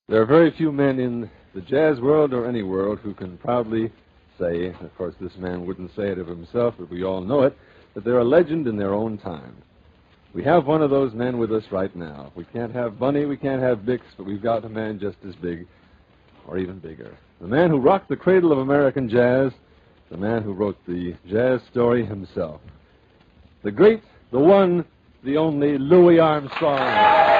There are very few men in the jazz world or any world who can proudly say, of course this man wouldn't say it of himself, but we all know it, that they're a legend in their own time. We have one of those men with us right now. We can't have Bunny, we can't have Bix, but we've got a man just as big, or even bigger. The man who rocked the cradle of American jazz, the man who wrote the jazz story himself. The great, the one, the only Louis Armstrong.